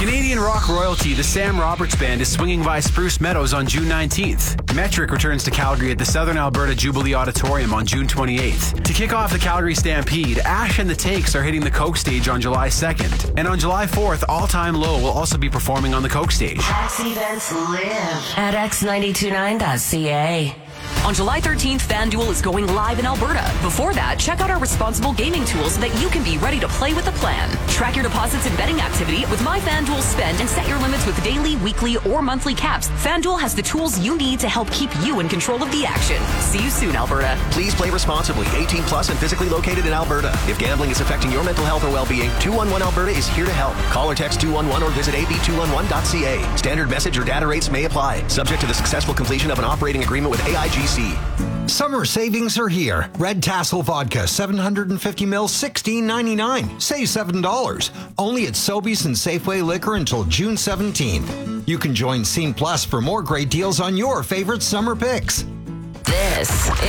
Canadian rock royalty, the Sam Roberts Band, is swinging by Spruce Meadows on June 19th. Metric returns to Calgary at the Southern Alberta Jubilee Auditorium on June 28th. To kick off the Calgary Stampede, Ash and the Takes are hitting the Coke stage on July 2nd. And on July 4th, All Time Low will also be performing on the Coke stage. X events live at x929.ca. On July 13th, FanDuel is going live in Alberta. Before that, check out our responsible gaming tools so that you can be ready to play with a plan. Track your deposits and betting activity with My FanDuel Spend and set your limits with daily, weekly, or monthly caps. FanDuel has the tools you need to help keep you in control of the action. See you soon, Alberta. Please play responsibly. 18 plus and physically located in Alberta. If gambling is affecting your mental health or well-being, 211 Alberta is here to help. Call or text 211 or visit ab211.ca. Standard message or data rates may apply. Subject to the successful completion of an operating agreement with AIGC. Summer savings are here. Red Tassel Vodka, 750 ml, $16.99. Save $7. Only at Sobeys and Safeway Liquor until June 17th. You can join Scene Plus for more great deals on your favorite summer picks. This